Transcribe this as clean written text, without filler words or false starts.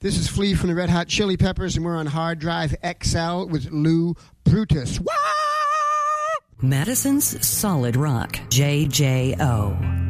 This is Flea from the Red Hot Chili Peppers, and we're on Hard Drive XL with Lou Brutus. Madison's Solid Rock, JJO.